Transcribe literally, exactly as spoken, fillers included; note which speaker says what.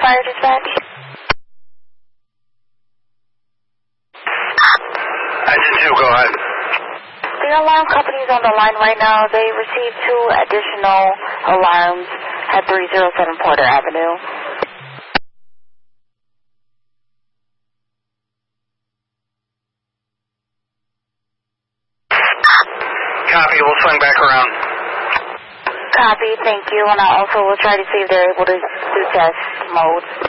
Speaker 1: Fire Dispatch.
Speaker 2: Engine two, go ahead.
Speaker 1: The alarm company's on the line right now. They received two additional alarms at three oh seven Porter Avenue.
Speaker 2: Copy, we'll swing back around.
Speaker 1: Copy, thank you. And I also will try to see if they're able to do test mode.